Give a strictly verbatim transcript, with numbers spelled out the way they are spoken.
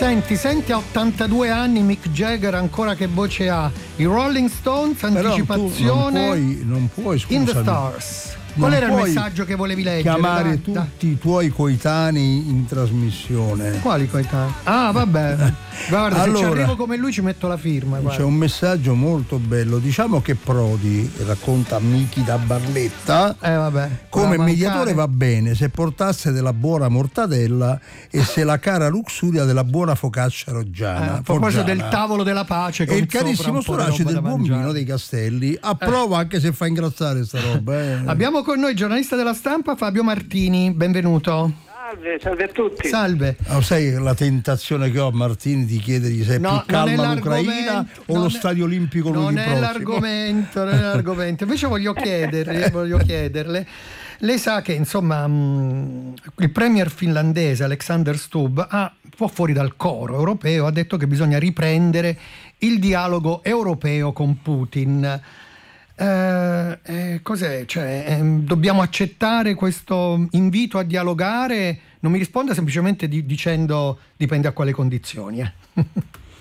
Senti, senti a ottantadue anni Mick Jagger ancora che voce ha. I Rolling Stones, Però anticipazione. non puoi, non puoi, scusami, In the Stars. non Qual era il puoi messaggio che volevi leggere? chiamare Dai, tutti dai. i tuoi coetanei in trasmissione. Quali coetanei? Ah, vabbè. Guarda, Allora, se ci arrivo come lui ci metto la firma. c'è Guarda. un messaggio molto bello. Diciamo che Prodi, racconta Michi da Barletta, Eh, vabbè. come Poteva mediatore mancare. va bene se portasse della buona mortadella e se la cara luxuria della buona focaccia Eh, reggiana. a proposito foggiana. del tavolo della pace, E con il sopra carissimo un po' di Storace roba del da buon mangiare. vino dei Castelli. Approva anche se fa ingrassare sta roba. Eh. Abbiamo con noi il giornalista della Stampa Fabio Martini, benvenuto. Salve, salve a tutti. Salve. Oh, sai la tentazione che ho a Martini di chiedergli se è No, più non è calma l'Ucraina l'argomento, o lo non è- Stadio Olimpico Non lunedì è prossimo. l'argomento, non è l'argomento. Invece voglio chiederle, voglio chiederle. Lei sa che insomma mh, il premier finlandese Alexander Stubb ha un po' fuori dal coro europeo, ha detto che bisogna riprendere il dialogo europeo con Putin. Eh, eh, cos'è? Cioè, ehm, dobbiamo accettare questo invito a dialogare? Non mi risponda semplicemente di- dicendo dipende a quali condizioni. Eh.